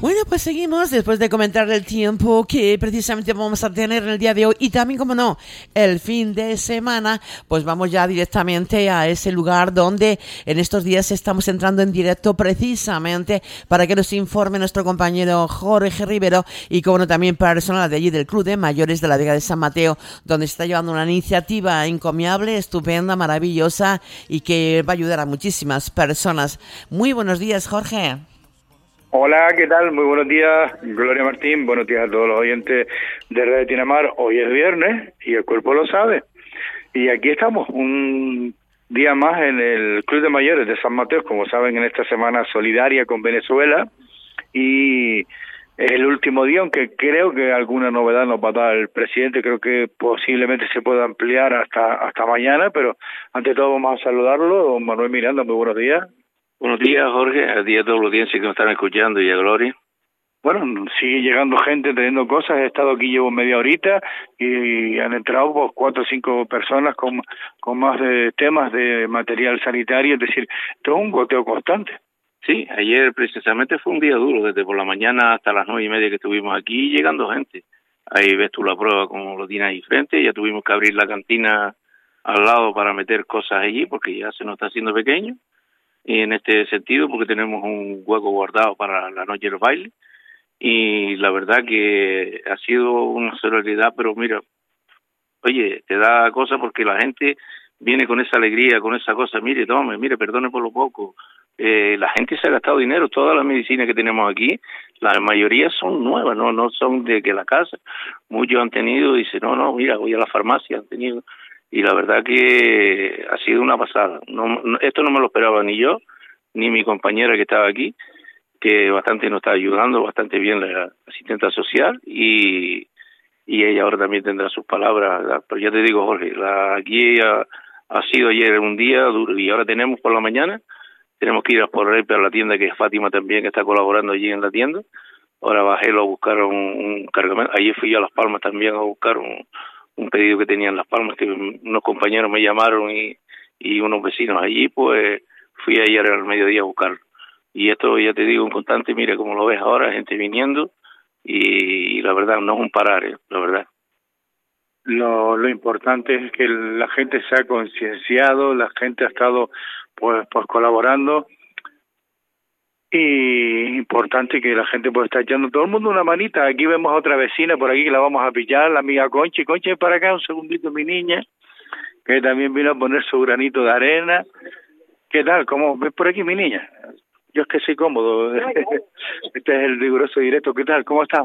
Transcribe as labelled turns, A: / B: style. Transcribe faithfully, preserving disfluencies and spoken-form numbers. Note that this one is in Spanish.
A: Bueno, pues seguimos después de comentar el tiempo que precisamente vamos a tener en el día de hoy y también, como no, el fin de semana, pues vamos ya directamente a ese lugar donde en estos días estamos entrando en directo precisamente para que nos informe nuestro compañero Jorge Rivero y, como no, también personal de allí del Club de Mayores de la Vega de San Mateo, donde se está llevando una iniciativa encomiable, estupenda, maravillosa y que va a ayudar a muchísimas personas. Muy buenos días, Jorge.
B: Hola, ¿qué tal? Muy buenos días, Gloria Martín. Buenos días a todos los oyentes de Radio Tinamar. Hoy es viernes y el cuerpo lo sabe. Y aquí estamos, un día más en el Club de Mayores de San Mateo, como saben, en esta semana solidaria con Venezuela. Y es el último día, aunque creo que alguna novedad nos va a dar el presidente. Creo que posiblemente se pueda ampliar hasta hasta mañana, pero ante todo vamos a saludarlo. Don Manuel Miranda, muy buenos días.
C: Buenos días, Jorge, a ti y a toda la audiencia que nos están escuchando y a Gloria.
B: Bueno, sigue llegando gente teniendo cosas. He estado aquí, llevo media horita y han entrado pues, cuatro o cinco personas con, con más de temas de material sanitario, es decir, todo un goteo constante.
C: Sí, ayer precisamente fue un día duro, desde por la mañana hasta las nueve y media que estuvimos aquí, llegando gente. Ahí ves tú la prueba como lo tienes ahí frente, ya tuvimos que abrir la cantina al lado para meter cosas allí porque ya se nos está haciendo pequeño. Y en este sentido, porque tenemos un hueco guardado para la noche del baile, y la verdad que ha sido una solidaridad, pero mira, oye, te da cosa porque la gente viene con esa alegría, con esa cosa, mire, tome, mire, perdone por lo poco, eh, la gente se ha gastado dinero, todas las medicinas que tenemos aquí, la mayoría son nuevas, no no son de que la casa, muchos han tenido, dice, no, no, mira, voy a la farmacia, han tenido... Y la verdad que ha sido una pasada. No, no, esto no me lo esperaba ni yo, ni mi compañera que estaba aquí, que bastante nos está ayudando, bastante bien la asistenta social, y, y ella ahora también tendrá sus palabras, ¿verdad? Pero ya te digo, Jorge, la, aquí ha, ha sido ayer un día duro, y ahora tenemos por la mañana, tenemos que ir a por él para la tienda, que es Fátima también, que está colaborando allí en la tienda. Ahora bajé a buscar un, un cargamento. Ayer fui a Las Palmas también a buscar un... un pedido que tenía en Las Palmas, que unos compañeros me llamaron y, y unos vecinos allí, pues fui ayer al mediodía a buscarlo. Y esto, ya te digo, un constante, mira como lo ves ahora, gente viniendo, y, y la verdad no es un parar, ¿eh? La verdad.
B: Lo, lo importante es que la gente se ha concienciado, la gente ha estado pues, pues colaborando, y importante que la gente pues está echando todo el mundo una manita. Aquí vemos a otra vecina por aquí que la vamos a pillar, la amiga Conchi. Conchi, para acá un segundito, mi niña, que también vino a poner su granito de arena. ¿Qué tal? ¿Cómo ves por aquí, mi niña? Yo es que soy cómodo. Este es el riguroso directo. ¿Qué tal? ¿Cómo estás?